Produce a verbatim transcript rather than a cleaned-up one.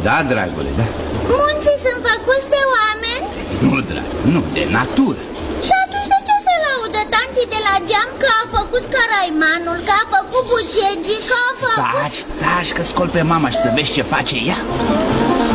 Da, dragule, da. Munții sunt făcuți de oameni? Nu, drag, nu, de natură. Și atunci de ce se laudă tanti de la geam că a făcut caraimanul, că a făcut bucegii, că a făcut... Taci, taci, că scol pe mama și să vezi ce face ea.